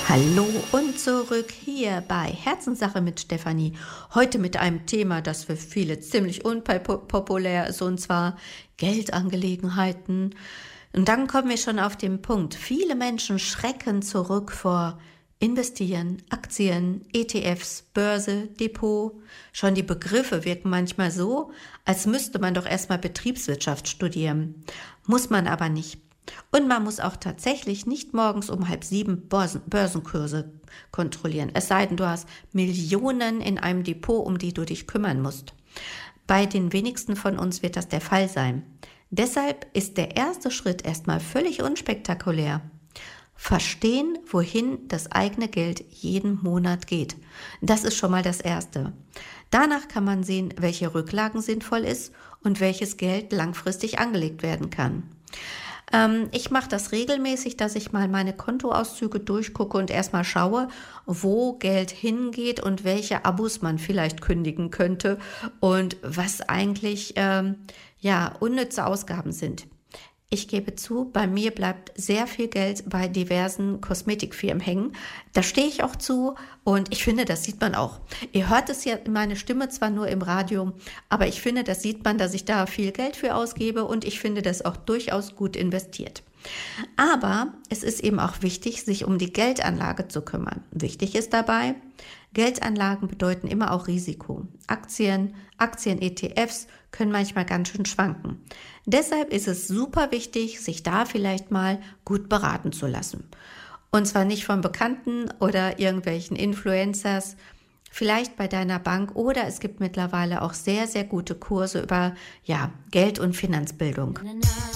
Hallo und zurück hier bei Herzenssache mit Stefanie. Heute mit einem Thema, das für viele ziemlich unpopulär ist, und zwar Geldangelegenheiten. Und dann kommen wir schon auf den Punkt. Viele Menschen schrecken zurück vor Investieren, Aktien, ETFs, Börse, Depot. Schon die Begriffe wirken manchmal so, als müsste man doch erstmal Betriebswirtschaft studieren. Muss man aber nicht. Und man muss auch tatsächlich nicht morgens um 6:30 Börsenkurse kontrollieren. Es sei denn, du hast Millionen in einem Depot, um die du dich kümmern musst. Bei den wenigsten von uns wird das der Fall sein. Deshalb ist der erste Schritt erstmal völlig unspektakulär. Verstehen, wohin das eigene Geld jeden Monat geht. Das ist schon mal das Erste. Danach kann man sehen, welche Rücklagen sinnvoll ist und welches Geld langfristig angelegt werden kann. Ich mache das regelmäßig, dass ich mal meine Kontoauszüge durchgucke und erstmal schaue, wo Geld hingeht und welche Abos man vielleicht kündigen könnte und was eigentlich unnütze Ausgaben sind. Ich gebe zu, bei mir bleibt sehr viel Geld bei diversen Kosmetikfirmen hängen. Da stehe ich auch zu und ich finde, das sieht man auch. Ihr hört es ja, meine Stimme zwar nur im Radio, aber ich finde, das sieht man, dass ich da viel Geld für ausgebe und ich finde das auch durchaus gut investiert. Aber es ist eben auch wichtig, sich um die Geldanlage zu kümmern. Wichtig ist dabei, Geldanlagen bedeuten immer auch Risiko. Aktien, ETFs können manchmal ganz schön schwanken. Deshalb ist es super wichtig, sich da vielleicht mal gut beraten zu lassen. Und zwar nicht von Bekannten oder irgendwelchen Influencers, vielleicht bei deiner Bank, oder es gibt mittlerweile auch sehr, sehr gute Kurse über Geld- und Finanzbildung.